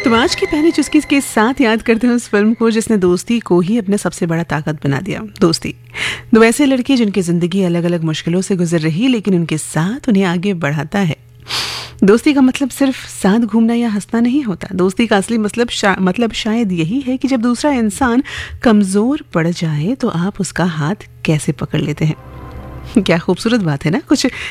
तो आज की पहली चुस्की के साथ याद करते हैं उस फिल्म को जिसने दोस्ती को ही अपना सबसे बड़ा ताकत बना दिया। दोस्ती दो ऐसे लड़के जिनकी जिंदगी अलग अलग मुश्किलों से गुजर रही लेकिन उनके साथ उन्हें आगे बढ़ाता है। दोस्ती का मतलब सिर्फ साथ घूमना या हंसना नहीं होता। दोस्ती का असली मतलब शायद यही है कि जब दूसरा इंसान कमजोर पड़ जाए तो आप उसका हाथ कैसे पकड़ लेते हैं। क्या खूबसूरत बात है ना। कुछ